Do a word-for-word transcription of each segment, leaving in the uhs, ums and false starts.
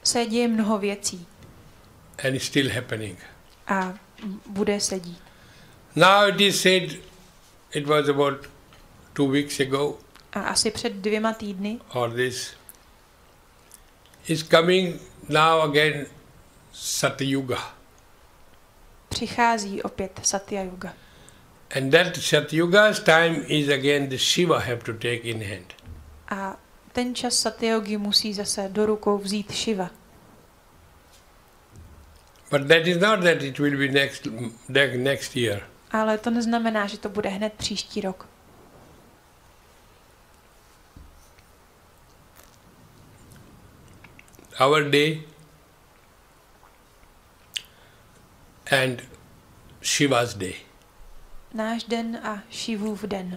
se děje mnoho věcí. And it's still happening. A bude se dít. Now it is said, it was about two weeks ago, A asi před dvěma týdny or this, is coming now again Satyuga. přichází opět Satya Yuga. And that Satyuga's time is again the Shiva have to take in hand. A ten čas Satyogy musí zase do rukou vzít Shiva. But that is not that it will be next, next year. Ale to neznamená, že to bude hned příští rok. Our day and Shiva's day. Náš den a Shivův den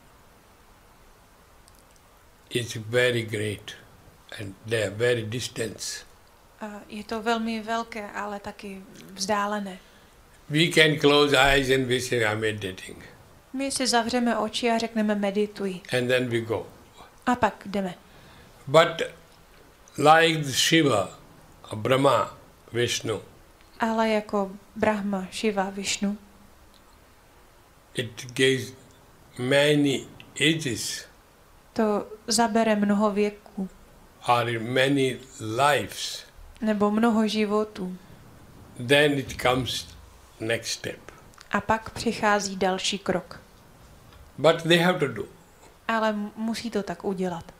is very great and they are very distant. a je to velmi velké, ale taky vzdálené. We can close eyes and we say I'm meditating. My si zavřeme oči a řekneme medituji. And then we go. A pak jdeme. But like the Shiva, Brahma, Vishnu, Ale jako Brahma, Shiva, Vishnu, it gives many ages to zabere mnoho věků. or many lives. Nebo mnoho životů. Then it comes next step. A pak přichází další krok. But they have to do. Ale musí to tak udělat.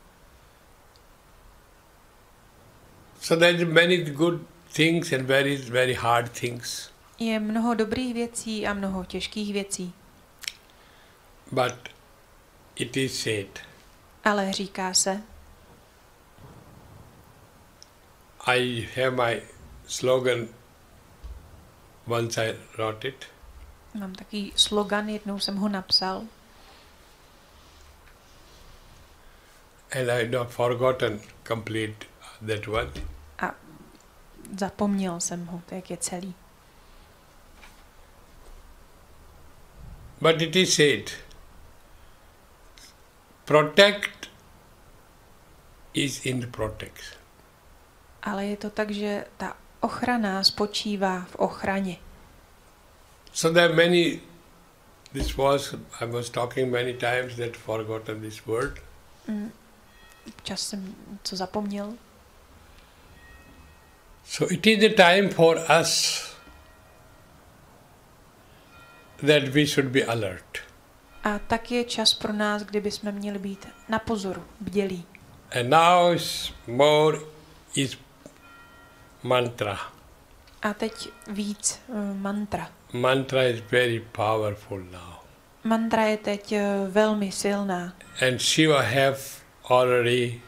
So there are many good things and very, very hard things. Je mnoho dobrých věcí a mnoho těžkých věcí. But it is said, Ale říká se, I have my slogan, once I wrote it. mám takový slogan, jednou jsem ho napsal. And I have not forgotten complete that one. A zapomněl jsem ho, tak je celý. But it is said, protect is in the protect. Ale je to tak, že ta ochrana spočívá v ochraně. So there are many, this was, I was talking many times that forgotten this word. Mm, čas jsem co zapomněl. So it is the time for us that we should be alert. A tak je čas pro nás, kdy bychom měli být na pozoru, bdělí. And now is more is mantra. A teď víc uh, mantra. Mantra is very powerful now. Mantra je teď uh, velmi silná. And Shiva have already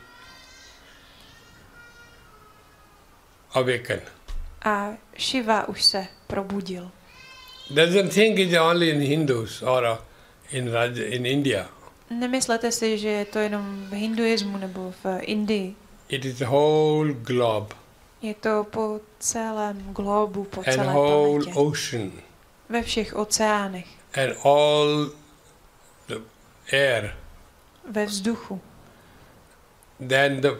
awakened. A Shiva už se probudil. Doesn't think it's only in Hindus or uh, in Raj, in India. Nemyslete si, že je to jenom v hinduismu nebo v Indii. It is the whole globe Je to po celém globu, po and celé whole planetě. ocean Ve všech oceánech. and all the air. Ve vzduchu. Then the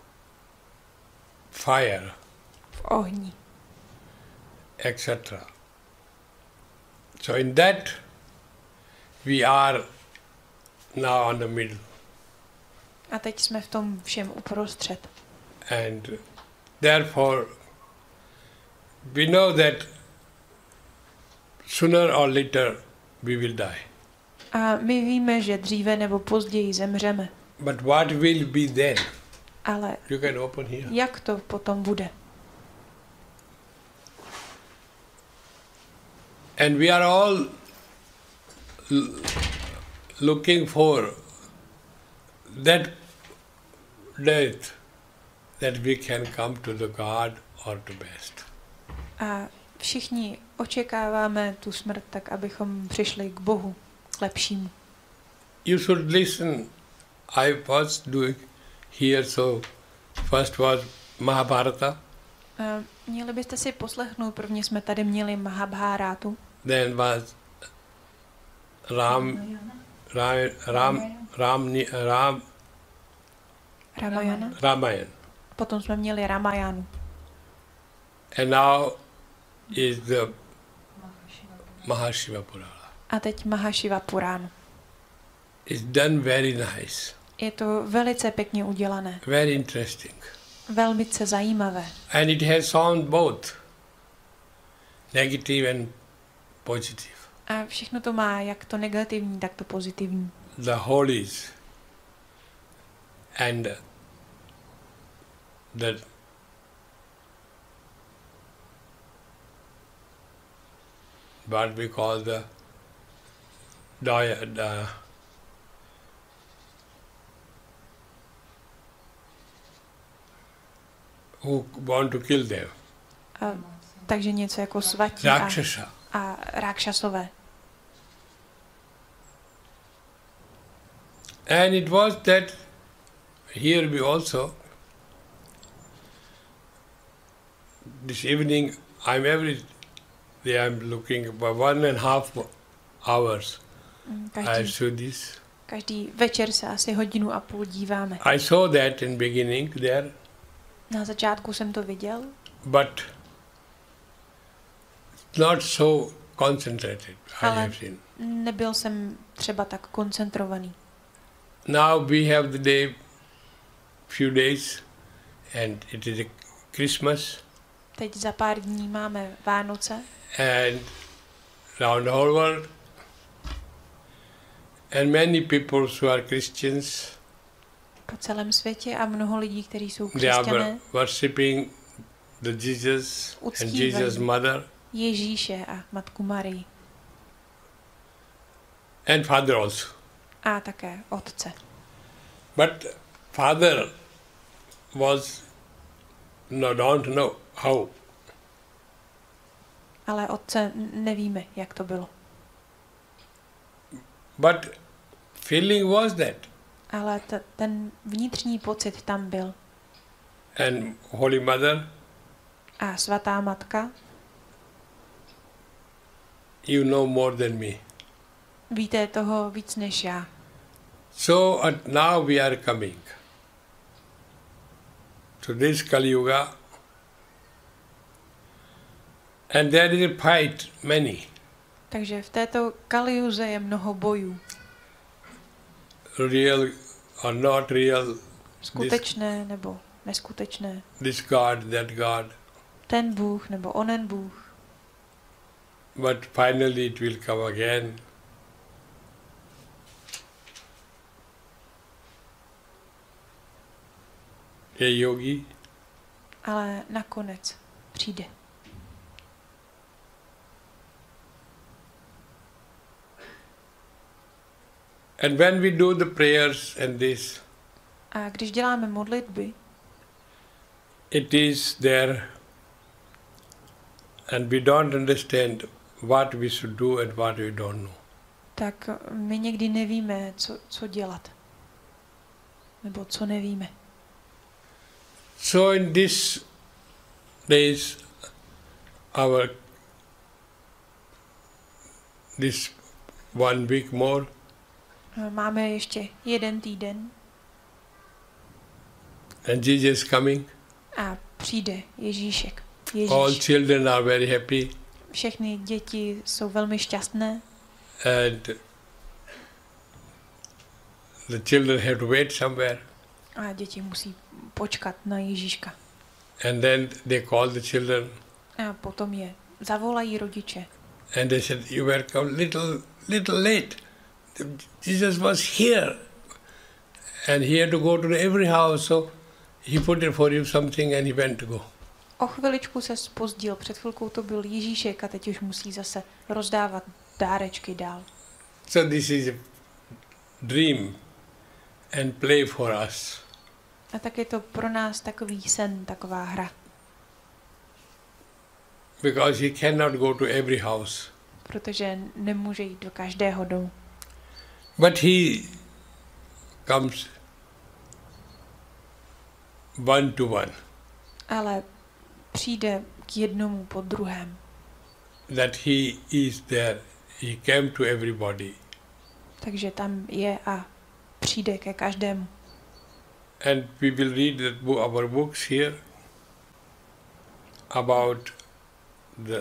fire, V ohni. et cetera. So in that we are now on the middle. A teď jsme v tom všem uprostřed. And therefore we know that sooner or later we will die. A my víme, že dříve nebo později zemřeme. But what will be then? Ale You can open here. jak to potom bude? And we are all l- looking for that death that we can come to the God or to best. A všichni očekáváme tu smrt tak, abychom přišli k Bohu, k lepšímu. You should listen. I was doing here, so first was Mahabharata, A měli byste si poslechnout, prvně jsme tady měli Mahabhárátu, then was Ram, Ram, Ram, Ram, Ram, Ramayana, Ramayan. potom jsme měli Ramajánu. And now is the Mahashiva Purana. A teď Mahashiva Purana. It's done very nice. Je to velice pěkně udělané. Very interesting. Velmice zajímavé. And it has sound both negative and positive. A všechno to má jak to negativní, tak to pozitivní. The holies and the what we call the, the, the who want to kill them. A, takže něco jako svatí a, Rakshasa. a rákšasové. And it was that here we also, this evening, I'm every day I'm looking for one and a half hours. I Každý, saw this. každý večer se asi hodinu a půl díváme. I saw that in beginning there, Na začátku jsem to viděl, but not so concentrated, I Ale- have seen. nebyl jsem třeba tak koncentrovaný. Now we have the day, few days, and it is a Christmas, Teď za pár dní máme Vánoce and around the whole world, and many people who are Christians, po celém světě a mnoho lidí, kteří jsou they are křesťané, worshipping the Jesus and Uctívají. Jesus' mother Ježíše a Matku Marii and Father also. a také Otce. But Father was, no, don't know how. Ale Otce n- nevíme, jak to bylo. But feeling was that. Ale t- ten vnitřní pocit tam byl. And Holy Mother, A svatá matka, you know more than me. víte toho víc než já. So uh, now we are coming to this Kali Yuga, and there is a fight, many. Takže v této Kaliuze je mnoho bojů. Real or not real, Skutečné nebo neskutečné. this God, that God. Ten Bůh nebo onen Bůh. But finally it will come again. A yogi, Ale nakonec přijde. and when we do the prayers and this, A když děláme modlitby, it is there, and we don't understand what we should do and what we don't know. tak my někdy nevíme, co, co dělat. Nebo co nevíme. So in these days, our this one week more, Máme ještě jeden týden and Jesus is coming. a přijde Ježíšek. All Ježíš. children are very happy, Všechny děti jsou velmi šťastné and the children have to wait somewhere. a děti musí počkat na Ježíška. And then they call the children, A potom je zavolají rodiče. and they said, "You were come little, little late. Jesus was here, and he had to go to every house, so he put it for you something, and he went to go." O chviličku se zpozdil, před chvilkou to byl Ježíšek a teď už musí zase rozdávat dárečky dál. So this is a dream and play for us. A tak je to pro nás takový sen, taková hra. Because he cannot go to every house. Protože nemůže jít do každého domu. But he comes one to one. Ale přijde k jednomu po druhém. That he is there. He came to everybody. Takže tam je a přijde ke každému. And we will read the book, our books here. about the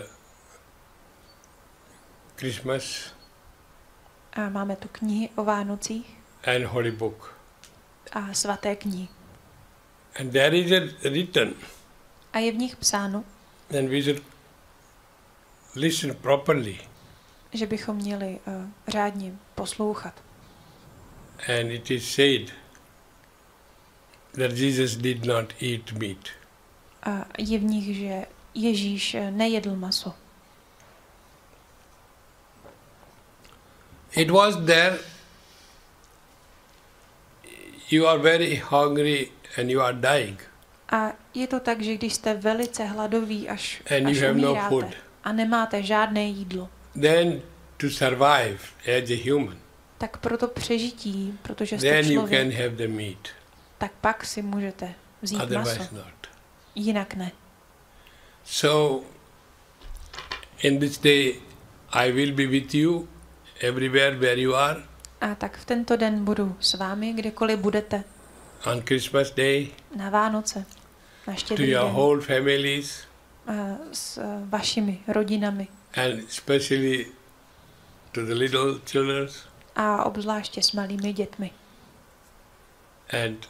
Christmas A máme tu knihy o Vánocích and Holy Book. a svaté knihy. And there is a written, A je v nich psáno, and we should listen properly. že bychom měli uh, řádně poslouchat. And it is said that Jesus did not eat meat. A je v nich, že Ježíš nejedl maso. It was there, you are very hungry and you are dying. A je to tak, že když jste velice hladoví, až, And až you have no umíráte food. a nemáte žádné jídlo, Then to survive as a human, tak pro to přežití, protože jste then you člověk, can have the meat, tak pak si můžete vzít otherwise maso. not. Jinak ne. So, in this day, I will be with you everywhere where you are. A tak v tento den budu s vámi, kdekoliv budete. On Christmas Day, Na Vánoce, na to Štědrý your den, whole families, a s eh, vašimi rodinami and especially to the little children, a obzvláště s malými dětmi. and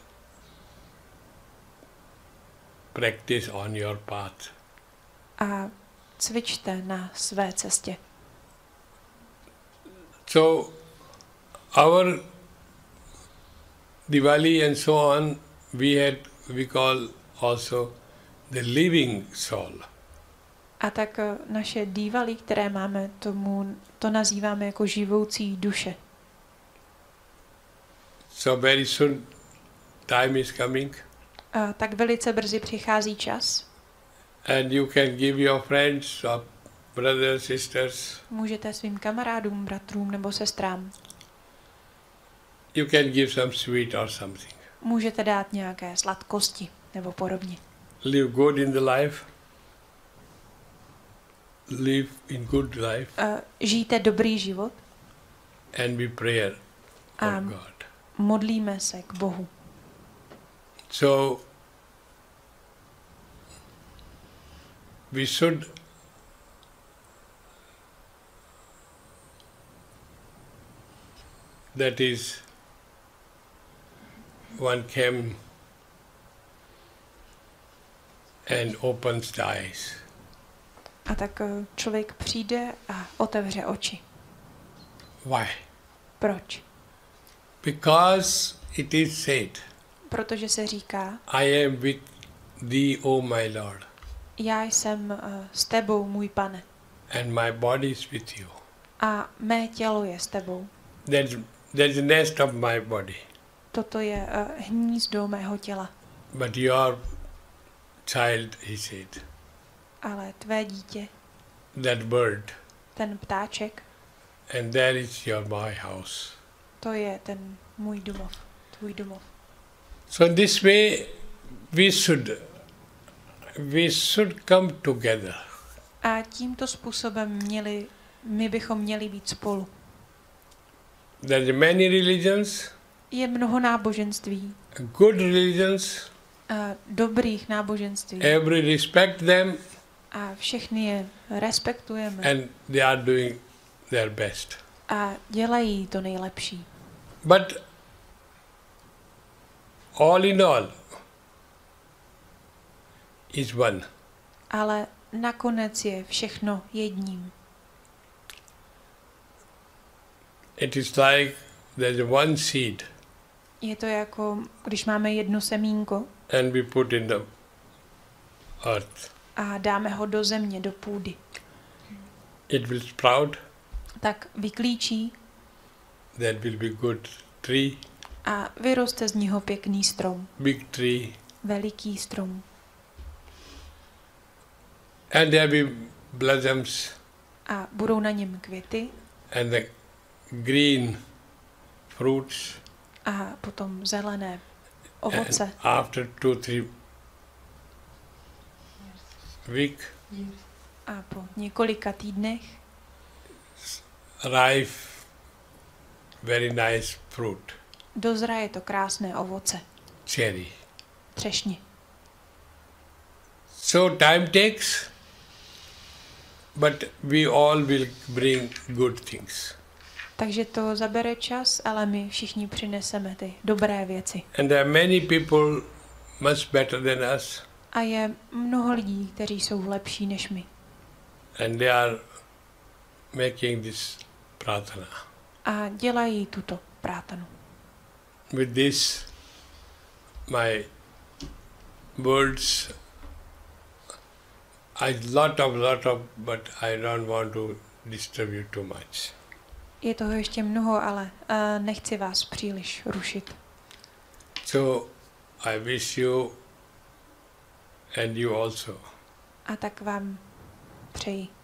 practice on your path. A cvičte na své cestě. So, our Diwali and so on, we had, we call also the living soul. A tak eh, naše dývaly, které máme, tomu, to nazýváme jako živoucí duše. So very soon time is coming, A tak velice brzy přichází čas. and you can give your friends or brothers, sisters, Můžete svým kamarádům, bratrům nebo sestrám, you can give some sweet or something. můžete dát nějaké sladkosti nebo podobně. Live good in the life, live in good life, A žijte dobrý život and be prayer for a God. modlíme se k Bohu. So, we should that is one came and opens the eyes. A tak eh, člověk přijde a otevře oči. Why? Proč? Because it is said, Protože se říká, I am with thee, O my Lord, já jsem eh, s tebou, můj pane, and my body is with you. a mé tělo je s tebou. That's, that's the nest of my body. Toto je eh, hnízdo mého těla, But your child, he said, ale tvé dítě, that bird, ten ptáček, and there is your my house. to je ten můj domov, tvůj domov. So in this way, we should, we should come together. A tímto způsobem měli, my bychom měli být spolu. There are many religions, Je mnoho náboženství, good religions, a dobrých náboženství every respect them, a všechny je respektujeme and they are doing their best. a dělají to nejlepší. But all in all is one. Ale nakonec je všechno jedním. It is like there's one seed Je to jako, když máme jedno semínko and we put in the earth. a dáme ho do země, do půdy, It will sprout, tak vyklíčí that will be good tree, a vyroste z něho pěkný strom, big tree, veliký strom. and there will be blossoms A budou na něm květy and the green fruits. a potom zelené ovoce. And after two, three week, A po několika týdnech ripe, very nice fruit, dozraje to krásné ovoce, cherry. třešně. So time takes, but we all will bring good things. Takže to zabere čas, ale my všichni přineseme ty dobré věci. And there are many people much better than us. A je mnoho lidí, kteří jsou lepší než my. And they are making this pratana. A dělají tuto prátanu. With this, my words, I lot of, lot of, but I don't want to disturb you too much. Je toho ještě mnoho, ale uh, nechci vás příliš rušit. So, I wish you and you also A tak vám přeji